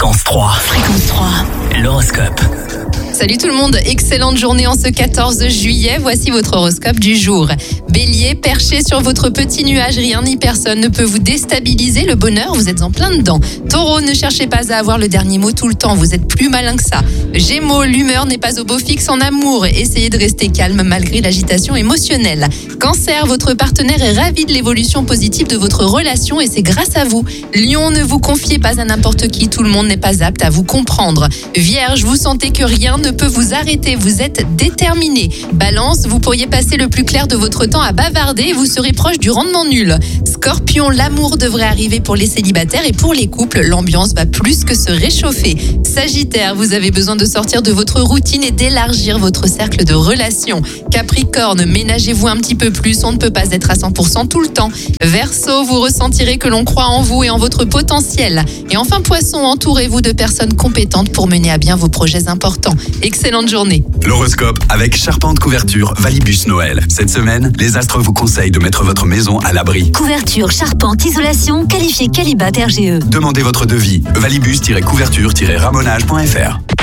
Fréquence 3. Fréquence 3. L'horoscope. Salut tout le monde, excellente journée en ce 14 juillet, voici votre horoscope du jour. Bélier, perché sur votre petit nuage, rien ni personne ne peut vous déstabiliser, le bonheur, vous êtes en plein dedans. Taureau, ne cherchez pas à avoir le dernier mot tout le temps, vous êtes plus malin que ça. Gémeaux, l'humeur n'est pas au beau fixe en amour, essayez de rester calme malgré l'agitation émotionnelle. Cancer, votre partenaire est ravi de l'évolution positive de votre relation et c'est grâce à vous. Lion, ne vous confiez pas à n'importe qui, tout le monde n'est pas apte à vous comprendre. Vierge, vous sentez que rien ne peut vous arrêter, vous êtes déterminé. Balance, vous pourriez passer le plus clair de votre temps à bavarder et vous serez proche du rendement nul. Scorpion, l'amour devrait arriver pour les célibataires et pour les couples, l'ambiance va plus que se réchauffer. Sagittaire, vous avez besoin de sortir de votre routine et d'élargir votre cercle de relations. Capricorne, ménagez-vous un petit peu plus, on ne peut pas être à 100% tout le temps. Verseau, vous ressentirez que l'on croit en vous et en votre potentiel. Et enfin Poisson, entourez-vous de personnes compétentes pour mener à bien vos projets importants. Excellente journée. L'horoscope avec Charpente Couverture Valibus Noël. Cette semaine, les astres vous conseillent de mettre votre maison à l'abri. Couverture, charpente, isolation, qualifié Qualibat RGE. Demandez votre devis. Valibus-couverture-ramonage.fr.